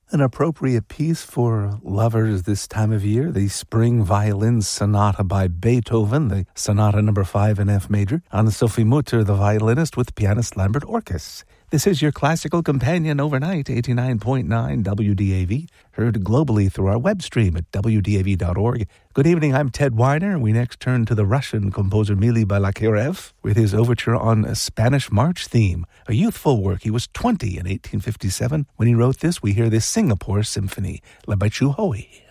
An appropriate piece for lovers this time of year, the Spring Violin Sonata by Beethoven, the Sonata No. 5 in F major, on Sophie Mutter, the violinist, with pianist Lambert Orkes. This is your classical companion overnight, 89.9 WDAV, heard globally through our web stream at wdav.org. Good evening, I'm Ted Weiner. We next turn to the Russian composer Mily Balakirev with his overture on a Spanish March theme, a youthful work. He was 20 in 1857 when he wrote this. We hear this Singapore Symphony, La Baichu Hoi.